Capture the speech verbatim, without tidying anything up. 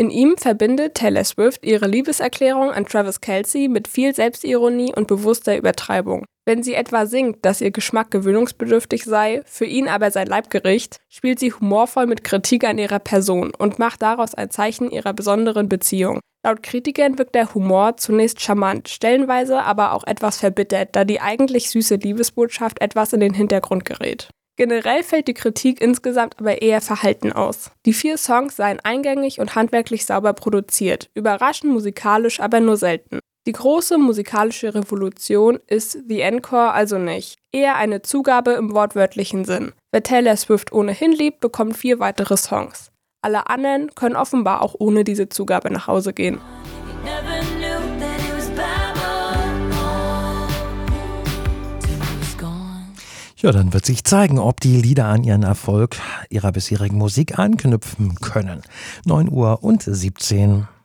In ihm verbindet Taylor Swift ihre Liebeserklärung an Travis Kelce mit viel Selbstironie und bewusster Übertreibung. Wenn sie etwa singt, dass ihr Geschmack gewöhnungsbedürftig sei, für ihn aber sein Leibgericht, spielt sie humorvoll mit Kritik an ihrer Person und macht daraus ein Zeichen ihrer besonderen Beziehung. Laut Kritikern wirkt der Humor zunächst charmant, stellenweise aber auch etwas verbittert, da die eigentlich süße Liebesbotschaft etwas in den Hintergrund gerät. Generell fällt die Kritik insgesamt aber eher verhalten aus. Die vier Songs seien eingängig und handwerklich sauber produziert, überraschend musikalisch aber nur selten. Die große musikalische Revolution ist The Encore also nicht, eher eine Zugabe im wortwörtlichen Sinn. Wer Taylor Swift ohnehin liebt, bekommt vier weitere Songs. Alle anderen können offenbar auch ohne diese Zugabe nach Hause gehen. Ja, dann wird sich zeigen, ob die Lieder an ihren Erfolg ihrer bisherigen Musik anknüpfen können. neun Uhr und siebzehn.